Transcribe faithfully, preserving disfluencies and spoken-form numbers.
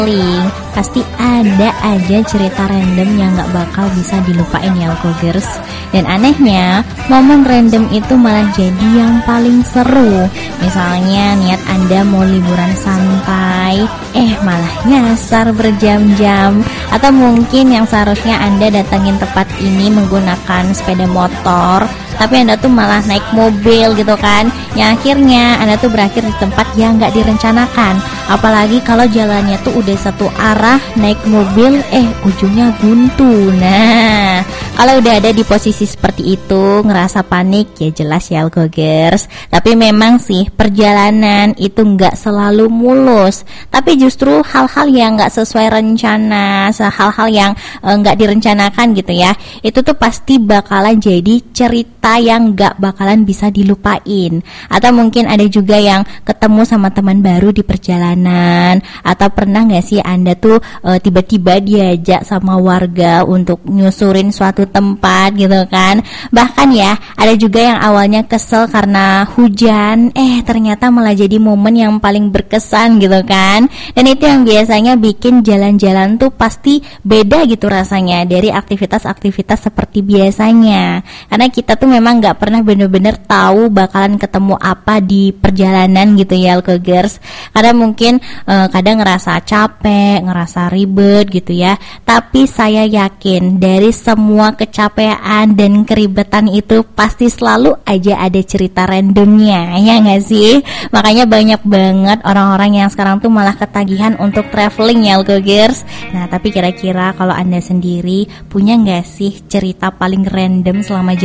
pasti ada aja cerita random yang gak bakal bisa dilupain ya Alkogers. Dan anehnya, momen random itu malah jadi yang paling seru. Misalnya niat Anda mau liburan santai, eh malah nyasar berjam-jam. Atau mungkin yang seharusnya Anda datangin tempat ini menggunakan sepeda motor, tapi Anda tuh malah naik mobil gitu kan. Yang akhirnya Anda tuh berakhir di tempat yang gak direncanakan. Apalagi kalau jalannya tuh udah satu arah, naik mobil, eh ujungnya buntu. Nah, kalau udah ada di posisi seperti itu, ngerasa panik, ya jelas ya Alkogers. Tapi memang sih perjalanan itu gak selalu mulus. Tapi justru hal-hal yang gak sesuai rencana, hal-hal yang e, gak direncanakan gitu ya, itu tuh pasti bakalan jadi cerita yang gak bakalan bisa dilupain. Atau mungkin ada juga yang ketemu sama teman baru di perjalanan. Atau pernah gak sih Anda tuh e, tiba-tiba diajak sama warga untuk nyusurin suatu tempat gitu kan. Bahkan ya ada juga yang awalnya kesel karena hujan, eh ternyata malah jadi momen yang paling berkesan gitu kan. Dan itu yang biasanya bikin jalan-jalan tuh pasti beda gitu rasanya dari aktivitas-aktivitas seperti biasanya. Karena kita tuh memang gak pernah bener-bener tahu bakalan ketemu apa di perjalanan gitu ya Alkogers. Karena mungkin eh, kadang ngerasa capek, ngerasa ribet gitu ya. Tapi saya yakin dari semua kecapean dan keribetan itu pasti selalu aja ada cerita randomnya, ya gak sih? Makanya banyak banget orang-orang yang sekarang tuh malah ketagihan untuk traveling ya Alkogers. Nah tapi kira-kira kalau Anda sendiri punya gak sih cerita paling random selama